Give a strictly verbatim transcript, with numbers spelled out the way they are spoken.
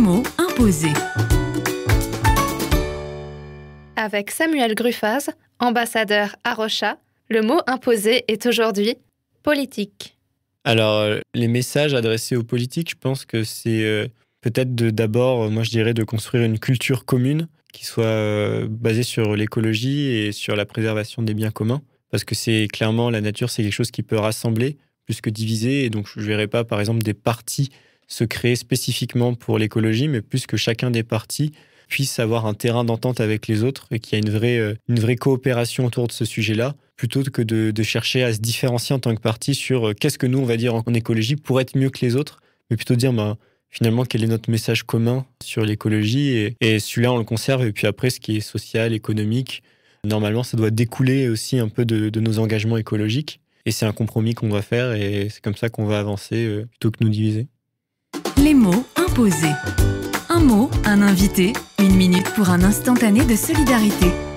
mots imposés. Avec Samuel Gruffaz, ambassadeur à Rocha, le mot imposé est aujourd'hui politique. Alors, euh, les messages adressés aux politiques, je pense que c'est euh, peut-être de, d'abord, moi je dirais, de construire une culture commune qui soit euh, basée sur l'écologie et sur la préservation des biens communs. Parce que c'est clairement, la nature, c'est quelque chose qui peut rassembler plus que diviser. Et donc, je ne verrais pas, par exemple, des partis se créer spécifiquement pour l'écologie, mais plus que chacun des partis puisse avoir un terrain d'entente avec les autres et qu'il y a une vraie, euh, une vraie coopération autour de ce sujet-là, plutôt que de, de chercher à se différencier en tant que parti sur euh, qu'est-ce que nous, on va dire en, en écologie pour être mieux que les autres, mais plutôt dire bah, finalement quel est notre message commun sur l'écologie et, et celui-là, on le conserve. Et puis après, ce qui est social, économique, normalement, ça doit découler aussi un peu de, de nos engagements écologiques. Et c'est un compromis qu'on doit faire et c'est comme ça qu'on va avancer euh, plutôt que nous diviser. Les mots imposés. Un mot, un invité, une minute pour un instantané de solidarité.